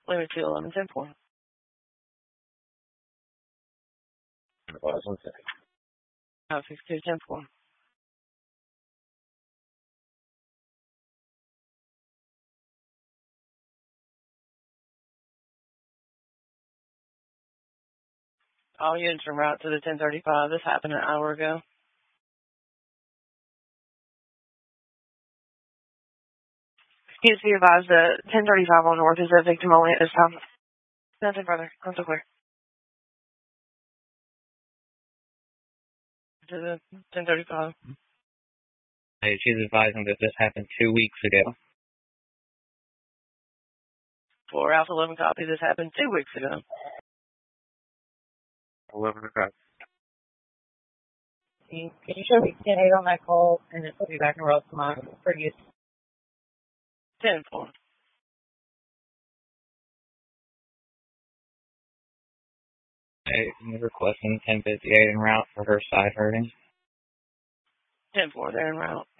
Limit to 11-10-4. One second. 62-10-4. All units en route to the 1035. This happened an hour ago. Please be advised that 1035 on North is a victim only at this time. Nothing further. I'm so clear. To the 1035. Hey, she's advising that this happened 2 weeks ago. 4 Alpha 11 copy. This happened 2 weeks ago. 11 o'clock. Can you show me 10-8 on that call and then put me back in row to my previous 10-4? Hey, requesting 1058 en route for her side hurting. 10-4, they're en route.